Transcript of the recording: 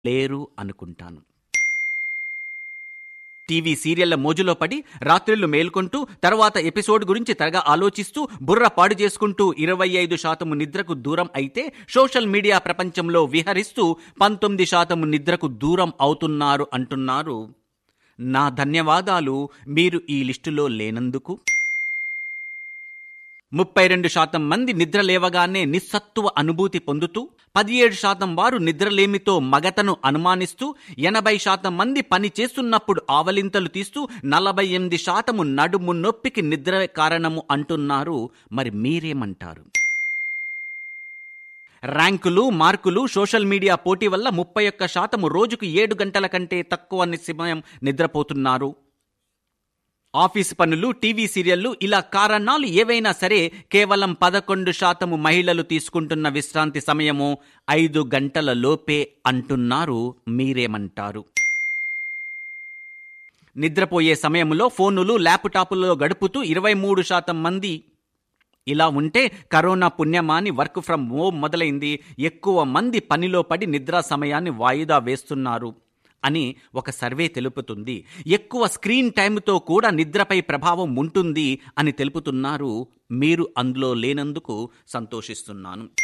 లేరు అనుకుంటాను. టీవీ సీరియళ్ల మోజులో పడి రాత్రిళ్లు మేల్కొంటూ తర్వాత ఎపిసోడ్ గురించి తెగ ఆలోచిస్తూ బుర్ర పాడు చేసుకుంటూ 25% నిద్రకు దూరం అయితే సోషల్ మీడియా ప్రపంచంలో విహరిస్తూ 19% నిద్రకు దూరం అవుతున్నారు అంటున్నారు. నా ధన్యవాదాలు మీరు ఈ లిస్టులో లేనందుకు. 32% మంది నిద్ర లేవగానే నిస్సత్తువ అనుభూతి పొందుతూ, 17% వారు నిద్రలేమితో మగతను అనుమానిస్తూ, 80% మంది పని చేస్తున్నప్పుడు ఆవలింతలు తీస్తూ, 48% నడుము నొప్పికి నిద్ర కారణము అంటున్నారు. మరి మీరేమంటారు? ర్యాంకులు, మార్కులు, సోషల్ మీడియా పోటీ వల్ల 31% రోజుకు 7 గంటల కంటే తక్కువ సమయం నిద్రపోతున్నారు. ఆఫీస్ పనులు, టీవీ సీరియళ్లు ఇలా కారణాలు ఏవైనా సరే కేవలం 11% మహిళలు తీసుకుంటున్న విశ్రాంతి సమయము 5 గంటల లోపే అంటున్నారు. మీరేమంటారు? నిద్రపోయే సమయంలో ఫోనులు, ల్యాప్టాప్లలో గడుపుతూ 23% మంది. ఇలా ఉంటే కరోనా పుణ్యమాని వర్క్ ఫ్రం హోమ్ మొదలైంది. ఎక్కువ మంది పనిలో పడి నిద్రా సమయాన్ని వాయిదా వేస్తున్నారు అని ఒక సర్వే తెలుపుతుంది. ఎక్కువ స్క్రీన్ టైంతో కూడా నిద్రపై ప్రభావం ఉంటుంది అని తెలుపుతున్నారు. మీరు అందులో లేనందుకు సంతోషిస్తున్నాను.